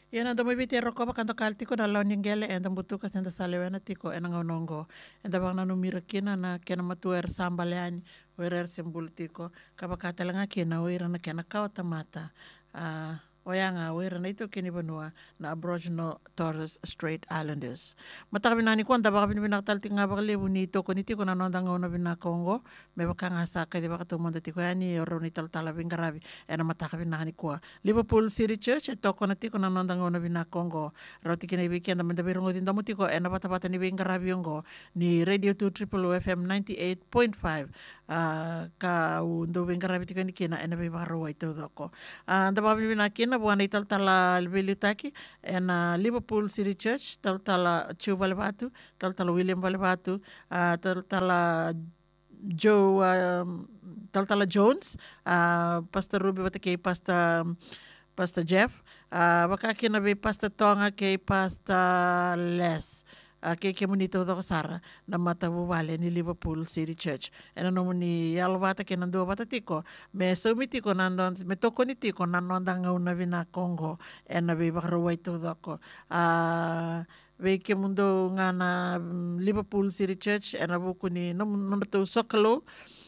Yana da mabiti rokoba kanto kaltiko na law ningele enda butuka senda salewena tiko ena ngonongo enda bang nanu mirakina na kena matuer sambaleani werer simbul tiko kaba katalenga kena wira na kena kauta mata oyanga wira na ito kini banua na Aboriginal Torres Strait Islanders mata kabinani ko anda baka binibinak talti nga baka lebu ni toko ni tiko na nonda nga una binakongo me baka nga saka di baka tumanda tiko yani oro ni taltala bingarabi ena mata kabinani ko Liverpool City Church toko na tiko na nonda nga una binakongo rauti kina ibiki anda menda birungo tindamu tiko ena bata ni bingarabi yongo ni Radio 2 Triple FM 98.5 ka undo bingarabi tiko ni kina ena bibaro wa ito doko anda baka binibinak kina buwana italtala belutaki ena Liverpool City Church taltala Chu Balebatu taltala William Balebatu taltala Joe taltala Jones Pastor Ruby batake Pastor Jeff baka kina be Pastor Tonga ke Pastor Les ke monito do sara na mata wale ni Liverpool City Church ena no ni yalwata ke nando bata tiko me somiti ko nandon me toko ni tiko nanonda ngauna vina Congo ena be bakrawai to doko ve ke mundo ngana Liverpool City Church ena buku ni no to sokalo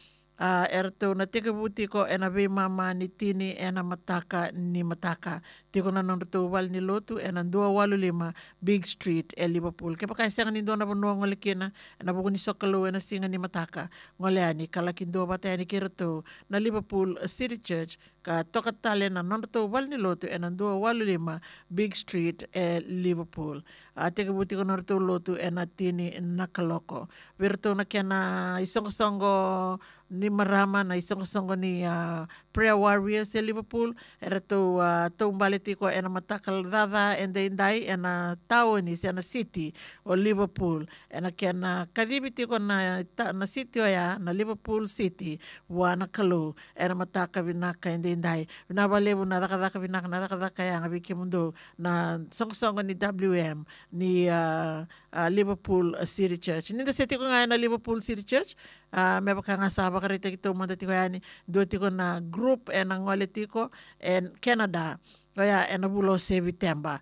erto na teka buti ko ena be mama ni tini ena mataka ni mataka tiko na nang to wal ni lotu ena 285 Big Street Liverpool ke pakai sang ni do na bono ngole kena ena buku ni sokalo ena singa ni mataka ngole ani kala kindo bata ni kirto na Liverpool City Church ka toka tale na nang to wal ni lotu ena 285 Big Street Liverpool teka buti ko na to lotu ena tini nakaloko virto na kena isong-songo ni marama na isong-songo ni prayer warriors sa Liverpool era to baliti ko ena matakal dada and indai ena town ni sa city o Liverpool ena kena kadibiti ko na city o ya na Liverpool City wana kalu ena mataka binaka and indai binabalebu na daka binaka na daka ya ngabiki mundo na song-songo ni WM ni Liverpool City Church ninda city ko nga na Liverpool City Church may baka nga saba ka rito ito manda tiko yani do tiko na group ang ngole tiko and Canada kaya enabulo September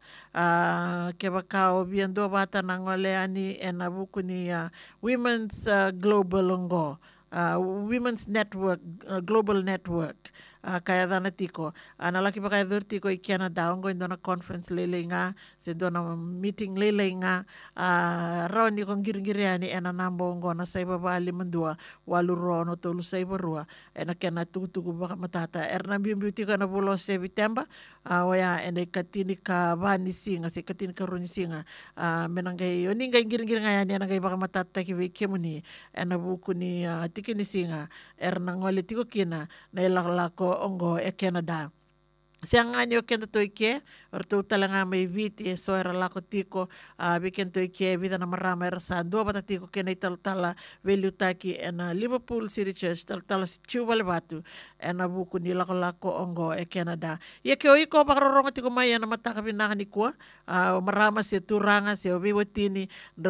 ke baka obiendo bata na ngole ani enabuku ni Women's Global Ngo Women's Network Global Network kaya dana tiko analaki pa kaya dur tiko i Canada ongo indo na conference lele nga sendo na meeting lele nga raw ni kong giringiriani ena nambo ongo na sa ibabali mandua walu rono tolu sa ibarua ena kena tukutuku baka matata erna bimbi tiko na bulo September waya ena katini ka bani singa si katini ka runi singa menangay oningay giringiring ayani ena gay baka matata kiwi kemuni ena buku ni tiki ni singa erna ngoli tiko kina na ilaklako ongo Canada siang anyo kento toike orto talanga may viti so era lako tiko biken toike vida na marama era sa dua bata tiko kena italtala velutaki ena Liverpool City Church taltala Chubal Batu ena buku ni lako ongo Canada ye ke iko pakaroronga tiko maya na mataka binaka ni kwa marama si turanga si obiwatini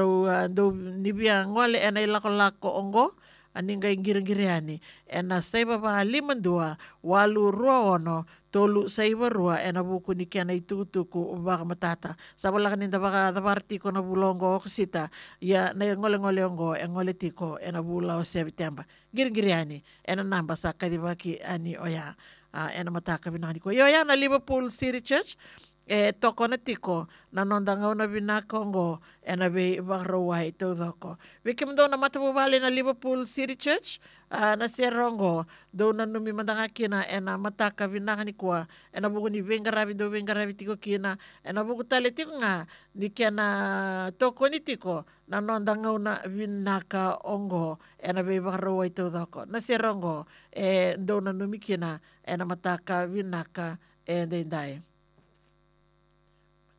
do nibia ngole ena lako ongo aningay giring-giriani ena saiba ba 52 821 tolu saiba rua ena buku ni kena itutuku baka matata sabala kaninda baka dabarti ko na bulongo kusita ya na ngole-ngole ongo ngole tiko ena bulao September giring-giriani ena namba sa kadibaki ani oya ena mataka binani ko yoya na Liverpool City Church toko na tiko na nondangaw na binakongo ena be bakrawai to doko wikim do na matabubali na Liverpool City Church na serongo do na numimandanga kina ena mataka binaka ni kwa ena buku ni bengarabi tiko kina ena buku tali tiko nga ni kena toko ni tiko na nondangaw na binaka ongo ena be bakrawai to doko na serongo do na numikina ena mataka binaka dai